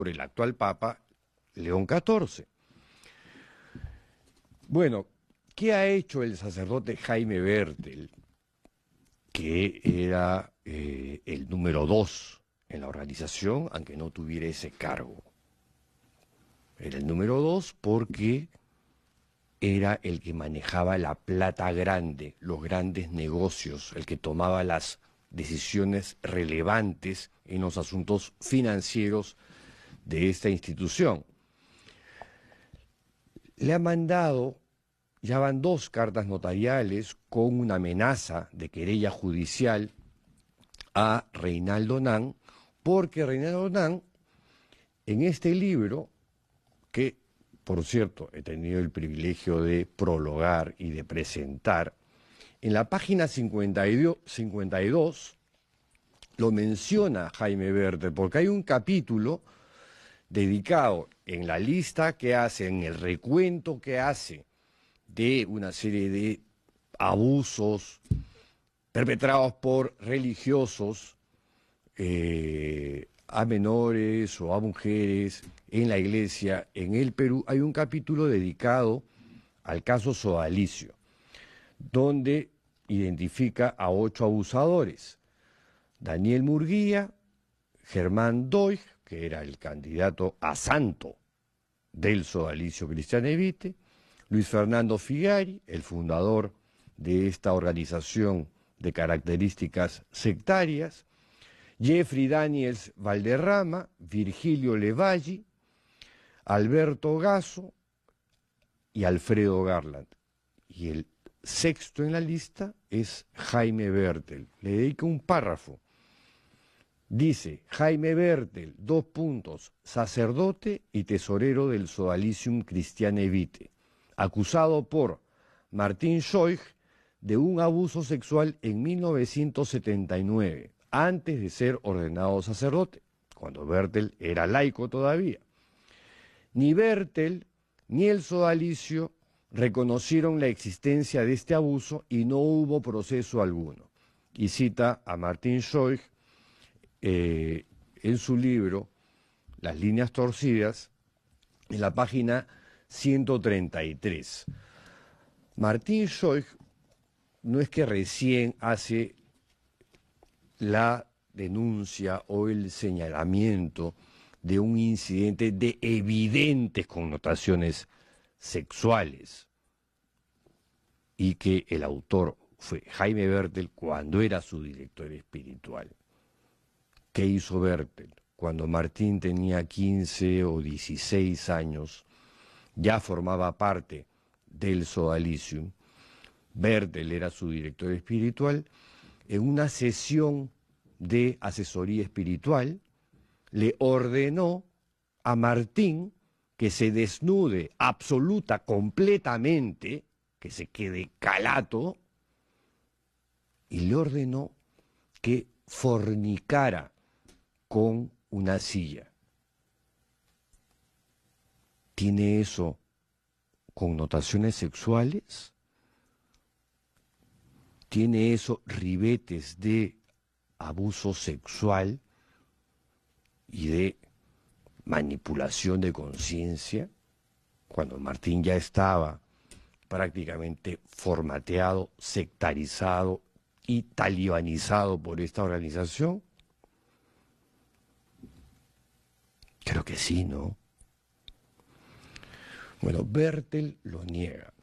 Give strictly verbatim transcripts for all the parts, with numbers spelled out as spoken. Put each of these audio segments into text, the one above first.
por el actual Papa León catorce. Bueno, ¿qué ha hecho el sacerdote Jaime Bertel, que era eh, el número dos en la organización, aunque no tuviera ese cargo? Era el número dos porque era el que manejaba la plata grande, los grandes negocios, el que tomaba las decisiones relevantes en los asuntos financieros de esta institución. Le ha mandado, ya van dos cartas notariales con una amenaza de querella judicial a Reinaldo Nán, porque Reinaldo Nán, en este libro, que por cierto he tenido el privilegio de prologar y de presentar, en la página cincuenta y dos lo menciona Jaime Bertel, porque hay un capítulo dedicado en la lista que hace, en el recuento que hace de una serie de abusos perpetrados por religiosos eh, a menores o a mujeres en la iglesia en el Perú. Hay un capítulo dedicado al caso Sodalicio, donde identifica a ocho abusadores: Daniel Murguía, Germán Doig, que era el candidato a santo del Sodalicio Cristiane Vitae, Luis Fernando Figari, el fundador de esta organización de características sectarias, Jeffrey Daniels Valderrama, Virgilio Levalli, Alberto Gasso y Alfredo Garland. Y el sexto en la lista es Jaime Bertel. Le dedica un párrafo. Dice: Jaime Bertel, dos puntos, sacerdote y tesorero del Sodalicium Cristiane Vitae, acusado por Martín Schoich de un abuso sexual en mil novecientos setenta y nueve, antes de ser ordenado sacerdote, cuando Bertel era laico todavía. Ni Bertel ni el Sodalicio reconocieron la existencia de este abuso y no hubo proceso alguno. Y cita a Martín Schoich eh, en su libro Las líneas torcidas, en la página ciento treinta y tres. Martín Schoich no es que recién hace la denuncia o el señalamiento de un incidente de evidentes connotaciones sexuales y que el autor fue Jaime Bertel cuando era su director espiritual. ¿Qué hizo Bertel? Cuando Martín tenía quince o dieciséis años, ya formaba parte del Sodalicium. Bertel era su director espiritual. En una sesión de asesoría espiritual, le ordenó a Martín que se desnude absoluta, completamente, que se quede calato, y le ordenó que fornicara con una silla. ¿Tiene eso connotaciones sexuales? ¿Tiene eso ribetes de abuso sexual y de manipulación de conciencia? Cuando Martín ya estaba prácticamente formateado, sectarizado y talibanizado por esta organización. Creo que sí, ¿no? Bueno, Bertel lo niega.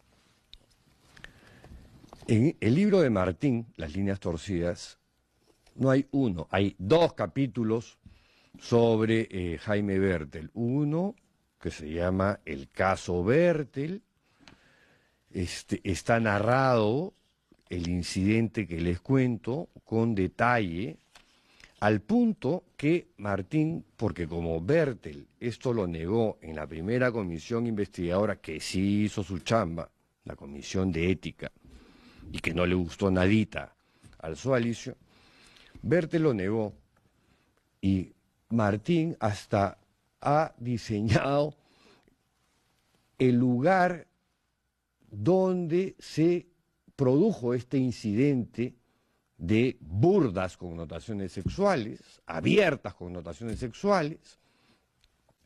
En el libro de Martín, Las líneas torcidas, no hay uno, hay dos capítulos sobre eh, Jaime Bertel. Uno que se llama El caso Bertel. Este, está narrado el incidente que les cuento con detalle, al punto que Martín, porque como Bertel esto lo negó en la primera comisión investigadora que sí hizo su chamba, la comisión de ética, y que no le gustó nadita al Sodalicio, Bertel lo negó y Martín hasta ha diseñado el lugar donde se produjo este incidente de burdas connotaciones sexuales, abiertas connotaciones sexuales,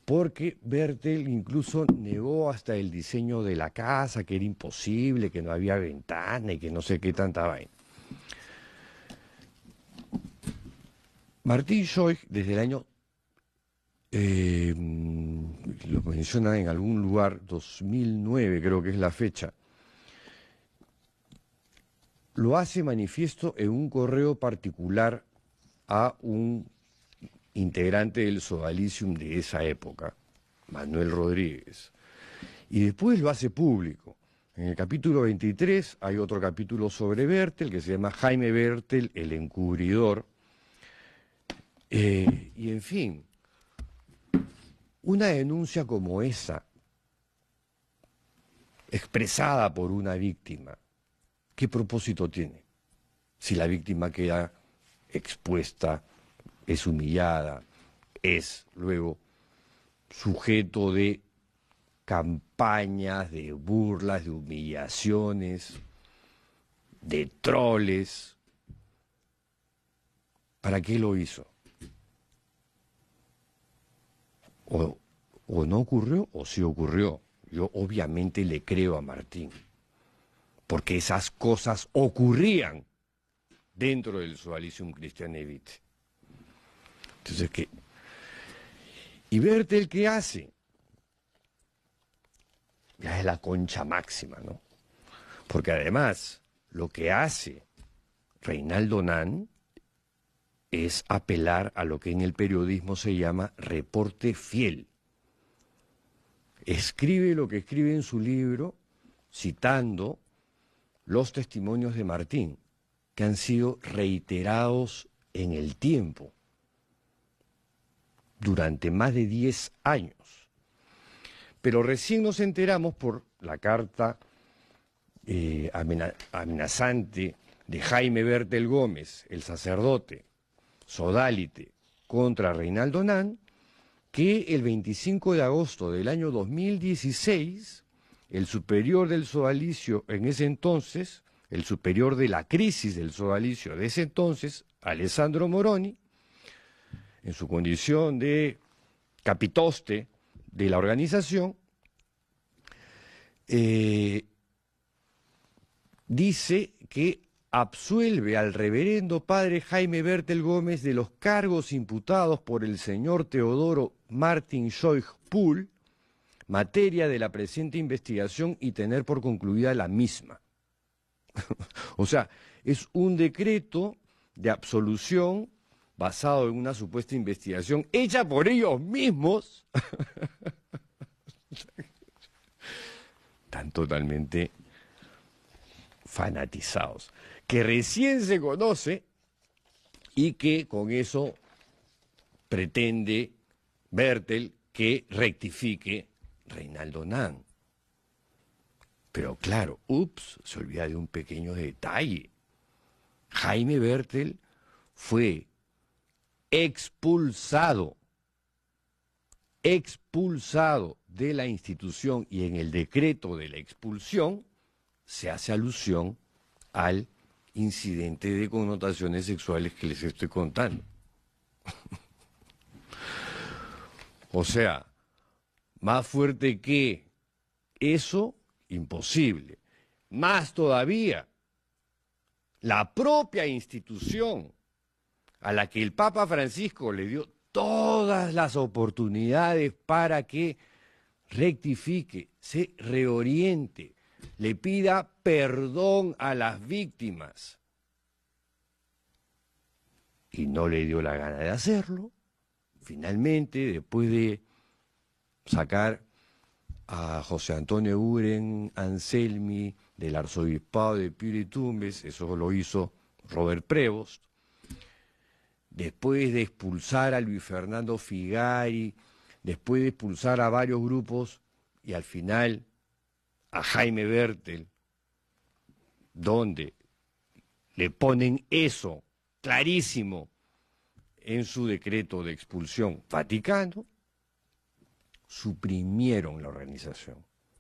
porque Bertel incluso negó hasta el diseño de la casa, que era imposible, que no había ventana y que no sé qué tanta vaina. Martín Schoich, desde el año, eh, lo menciona en algún lugar, dos mil nueve creo que es la fecha, lo hace manifiesto en un correo particular a un integrante del Sodalicium de esa época, Manuel Rodríguez. Y después lo hace público. En el capítulo veintitrés hay otro capítulo sobre Bertel que se llama Jaime Bertel, el encubridor. Eh, y en fin, una denuncia como esa, expresada por una víctima, ¿qué propósito tiene? Si la víctima queda expuesta, es humillada, es luego sujeto de campañas, de burlas, de humillaciones, de troles. ¿Para qué lo hizo? O, o no ocurrió o sí ocurrió. Yo obviamente le creo a Martín, porque esas cosas ocurrían dentro del Sodalicium Christiane Vitae. Entonces, ¿qué? ¿Y Bertel qué hace? Ya es la concha máxima, ¿no? Porque además, lo que hace Reinaldo Nán es apelar a lo que en el periodismo se llama reporte fiel. Escribe lo que escribe en su libro, citando los testimonios de Martín, que han sido reiterados en el tiempo, durante más de diez años. Pero recién nos enteramos por la carta eh, amenazante de Jaime Bertel Gómez, el sacerdote, sodálite, contra Reinaldo Nán, que el veinticinco de agosto del año dos mil dieciséis, el superior del sodalicio en ese entonces, el superior de la crisis del sodalicio de ese entonces, Alessandro Moroni, en su condición de capitoste de la organización, eh, dice que absuelve al reverendo padre Jaime Bertel Gómez de los cargos imputados por el señor Teodoro Martin Schoich Puhl, materia de la presente investigación y tener por concluida la misma. O sea, es un decreto de absolución basado en una supuesta investigación hecha por ellos mismos. Están totalmente fanatizados, que recién se conoce y que con eso pretende Bertel que rectifique Reinaldo Nán. Pero claro, ups, se olvida de un pequeño detalle. Jaime Bertel fue expulsado, expulsado de la institución, y en el decreto de la expulsión se hace alusión al incidente de connotaciones sexuales que les estoy contando. O sea, más fuerte que eso, imposible. Más todavía, la propia institución a la que el Papa Francisco le dio todas las oportunidades para que rectifique, se reoriente, le pida perdón a las víctimas, y no le dio la gana de hacerlo. Finalmente, después de sacar a José Antonio Uren Anselmi del arzobispado de Piura y Tumbes, eso lo hizo Robert Prevost, después de expulsar a Luis Fernando Figari, después de expulsar a varios grupos y al final a Jaime Bertel, donde le ponen eso clarísimo en su decreto de expulsión Vaticano, suprimieron la organización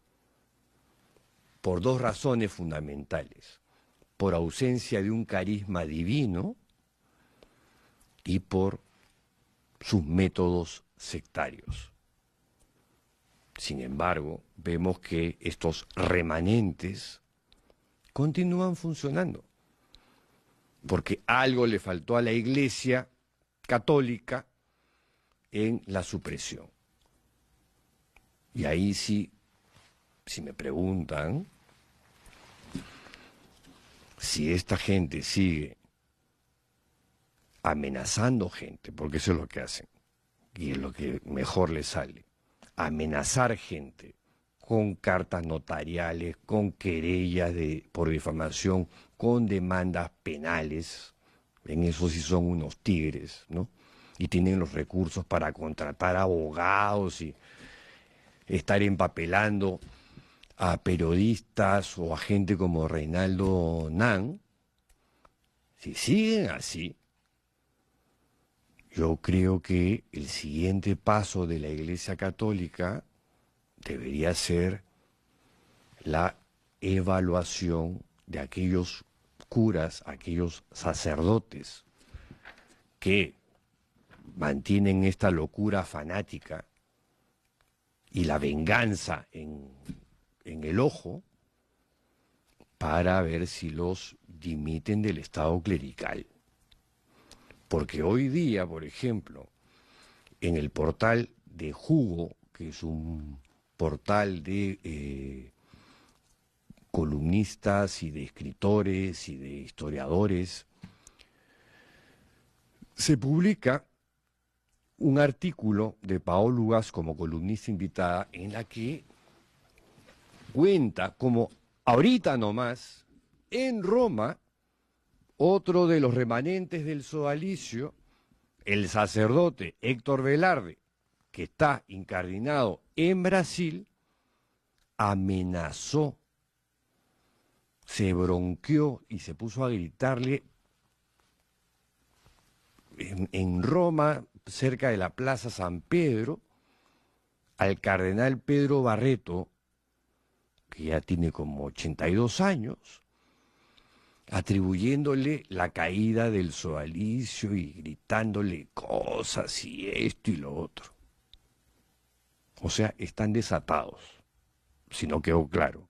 por dos razones fundamentales: por ausencia de un carisma divino y por sus métodos sectarios. Sin embargo, vemos que estos remanentes continúan funcionando, porque algo le faltó a la Iglesia católica en la supresión. Y ahí sí, si me preguntan, si esta gente sigue amenazando gente, porque eso es lo que hacen, y es lo que mejor les sale, amenazar gente con cartas notariales, con querellas de, por difamación, con demandas penales, en eso sí son unos tigres, ¿no? Y tienen los recursos para contratar abogados y estar empapelando a periodistas o a gente como Reinaldo Nan. Si siguen así, yo creo que el siguiente paso de la Iglesia Católica debería ser la evaluación de aquellos curas, aquellos sacerdotes que mantienen esta locura fanática y la venganza en, en el ojo, para ver si los dimiten del estado clerical. Porque hoy día, por ejemplo, en el portal de Jugo, que es un portal de eh, columnistas y de escritores y de historiadores, se publica un artículo de Paola Ugas como columnista invitada en la que cuenta como ahorita nomás en Roma otro de los remanentes del sodalicio, el sacerdote Héctor Velarde, que está incardinado en Brasil, amenazó, se bronqueó y se puso a gritarle en, en Roma, cerca de la Plaza San Pedro, al cardenal Pedro Barreto, que ya tiene como ochenta y dos años, atribuyéndole la caída del sodalicio y gritándole cosas y esto y lo otro. O sea, están desatados, si no quedó claro.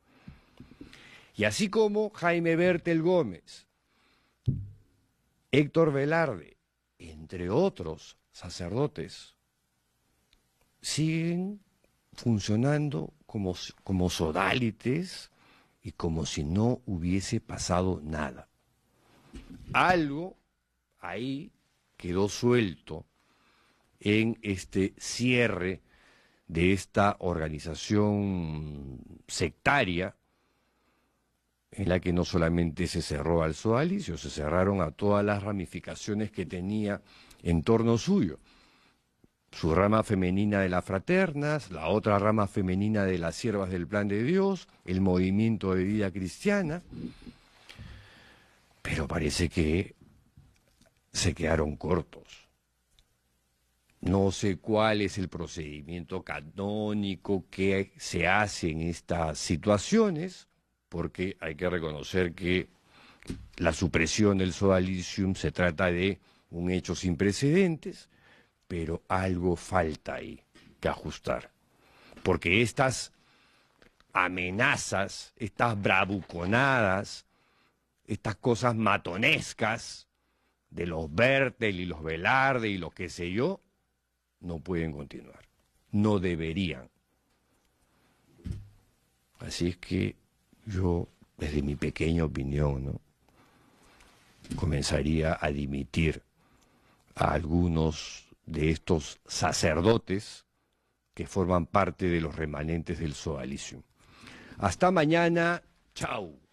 Y así como Jaime Bertel Gómez, Héctor Velarde, entre otros sacerdotes, siguen funcionando como, como sodálites y como si no hubiese pasado nada. Algo ahí quedó suelto en este cierre de esta organización sectaria, en la que no solamente se cerró al sodalicio, se cerraron a todas las ramificaciones que tenía en torno suyo. Su rama femenina de las fraternas, la otra rama femenina de las siervas del plan de Dios, el movimiento de vida cristiana, pero parece que se quedaron cortos. No sé cuál es el procedimiento canónico que se hace en estas situaciones, porque hay que reconocer que la supresión del sodalicium se trata de un hecho sin precedentes, pero algo falta ahí que ajustar. Porque estas amenazas, estas bravuconadas, estas cosas matonescas de los Bertel y los Velarde y los qué sé yo, no pueden continuar, no deberían. Así es que yo, desde mi pequeña opinión, ¿no?, comenzaría a dimitir a algunos de estos sacerdotes que forman parte de los remanentes del sodalicio. Hasta mañana, chao.